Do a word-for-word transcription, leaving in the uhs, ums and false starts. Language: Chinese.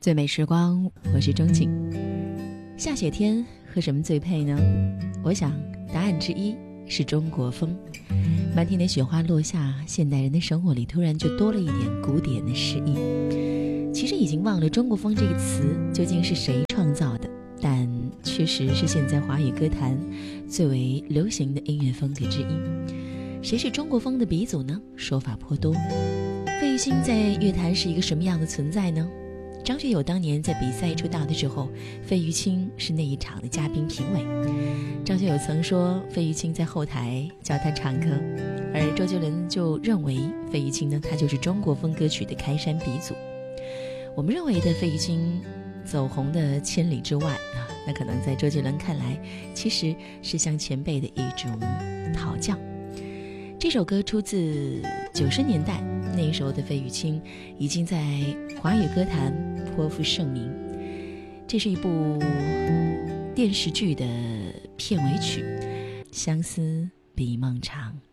最美时光，我是钟景。下雪天喝什么最配呢？我想答案之一是中国风。漫天的雪花落下，现代人的生活里突然就多了一点古典的诗意。其实已经忘了中国风这个词究竟是谁创造的，但确实是现在华语歌坛最为流行的音乐风格之一。谁是中国风的鼻祖呢？说法颇多。费玉清在乐坛是一个什么样的存在呢？张学友当年在比赛出道的时候，费玉清是那一场的嘉宾评委。张学友曾说费玉清在后台教他唱歌，而周杰伦就认为费玉清呢，他就是中国风歌曲的开山鼻祖。我们认为的费玉清走红的千里之外啊，那可能在周杰伦看来其实是向前辈的一种讨教。这首歌出自九十年代，那时候的费玉清已经在华语歌坛颇负盛名。这是一部电视剧的片尾曲，相思比梦长。